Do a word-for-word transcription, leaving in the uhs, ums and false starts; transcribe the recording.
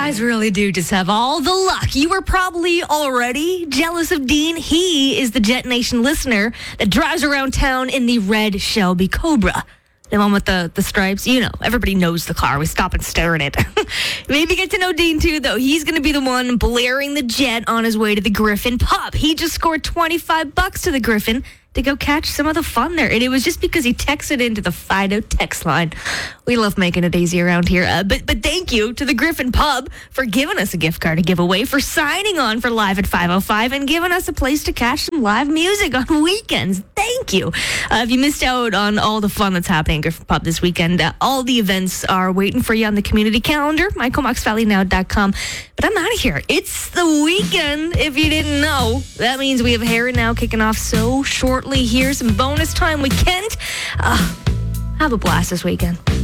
guys really do just have all the luck. You were probably already jealous of Dean. He is the Jet Nation listener that drives around town in the red Shelby Cobra. The one with the, the stripes. You know, everybody knows the car. We stop and stare at it. Maybe get to know Dean, too, though. He's going to be the one blaring the Jet on his way to the Griffin pub. He just scored twenty-five bucks to the Griffin to go catch some of the fun there. And it was just because he texted into the Fido text line. We love making it easy around here. Uh, but but thank you to the Griffin Pub for giving us a gift card to give away, for signing on for Live at five oh five, and giving us a place to catch some live music on weekends. Thank you. Uh, if you missed out on all the fun that's happening at Griffin Pub this weekend, uh, all the events are waiting for you on the community calendar, my comox valley now dot com. But I'm out of here. It's the weekend, if you didn't know. That means we have Hair and Now kicking off so shortly. Here's some bonus time weekend. Uh, have a blast this weekend.